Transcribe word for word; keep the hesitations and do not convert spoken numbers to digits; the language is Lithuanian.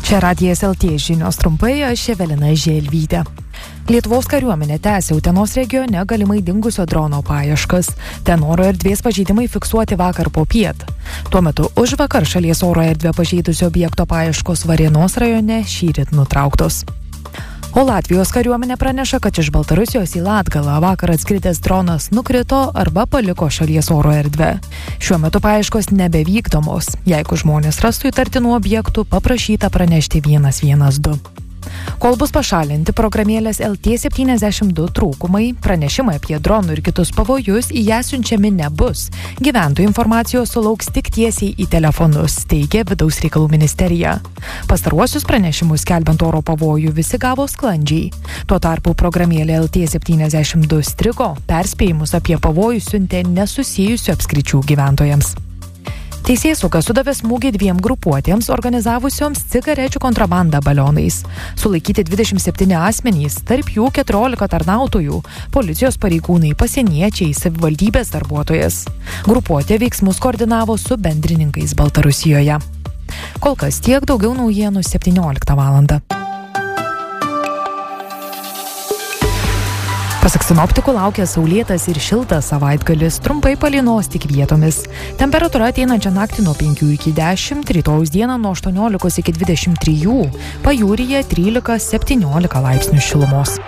Čia Radijas L T žinios trumpai, aš Evelina Želvytė. Lietuvos kariuomenė tęsia Utenos regione galimai dingusio drono paieškas. Ten oro erdvės pažeidimai fiksuoti vakar popiet. Tuo metu užvakar šalies oro erdvę pažeidusio objekto paieškos Varėnos rajone šįryt nutrauktos. O Latvijos kariuomenė praneša, kad iš Baltarusijos į Latgalą vakar atskridęs dronas nukrito arba paliko šalies oro erdvę. Šiuo metu paieškos nebevykdomos. Jeigu žmonės rastų įtartinų objektų, paprašyta pranešti vienas vienas du. Kol bus pašalinti programėlės L T septyniasdešimt du trūkumai, pranešimai apie dronų ir kitus pavojus į ją siunčiami nebus. Gyventojų informacijos sulauks tik tiesiai į telefonus, teigia Vidaus reikalų ministerija. Pastaruosius pranešimus skelbiant oro pavojų visi gavo sklandžiai. Tuo tarpu programėlė L T septyniasdešimt du strigo, perspėjimus apie pavojų siuntė nesusijusių apskričių gyventojams. Teisėsauga sudavė smūgį dviem grupuotėms organizavusioms cigarečių kontrabandą balionais. Sulaikyti dvidešimt septyni asmenys, tarp jų keturiolika tarnautojų, policijos pareigūnai, pasieniečiai, savivaldybės darbuotojas. Grupuotė veiksmus koordinavo su bendrininkais Baltarusijoje. Kol kas tiek, daugiau naujienų septynioliktą valandą. Pasak sinoptikų laukia saulėtas ir šiltas savaitgalis, trumpai palynos tik vietomis. Temperatūra ateinančią naktį nuo penkių iki dešimt, rytojaus dieną nuo aštuoniolikos iki dvidešimt trijų, pajūryje trylika septyniolika laipsnių šilumos.